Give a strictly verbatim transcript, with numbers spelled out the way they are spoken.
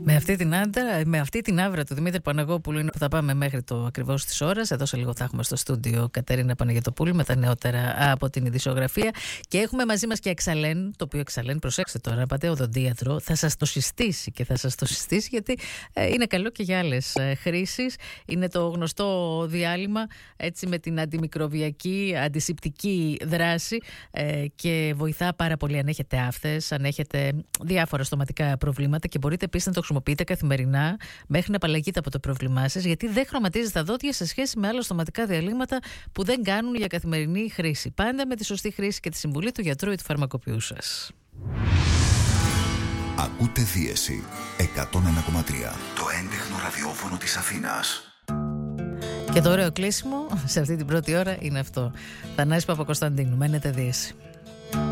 Με αυτή την άντρα, με αυτή την άβρα του Δημήτρη Παναγόπουλου είναι που θα πάμε μέχρι το ακριβώς της ώρας. Εδώ σε λίγο θα έχουμε στο στούντιο Κατερίνα Παναγιωτοπούλου με τα νεότερα από την ειδησιογραφία. Και έχουμε μαζί μας και Εξαλέν, το οποίο Εξαλέν, προσέξτε τώρα, πατέ οδοντίατρο, θα σας το συστήσει και θα σας το συστήσει γιατί ε, είναι καλό και για άλλες ε, χρήσεις. Είναι το γνωστό διάλειμμα έτσι με την αντιμικροβιακή, αντισηπτική δράση ε, και βοηθά πάρα πολύ αν έχετε άφθες, αν έχετε διάφορα στοματικά προβλήματα και μπορείτε επίσης να το χρησιμοποιείτε καθημερινά μέχρι να απαλλαγείτε από το πρόβλημά σας, γιατί δεν χρωματίζει τα δόντια σε σχέση με άλλα στοματικά διαλύματα που δεν κάνουν για καθημερινή χρήση. Πάντα με τη σωστή χρήση και τη συμβουλή του γιατρού ή του φαρμακοποιού σας. Ακούτε Δίεση εκατόν ένα κόμμα τρία, το έντεχνο ραδιόφωνο της Αθήνας. Και το ωραίο κλείσιμο σε αυτή την πρώτη ώρα είναι αυτό. Θανάσης Παπακοσταντίνου, μένετε Δίεση.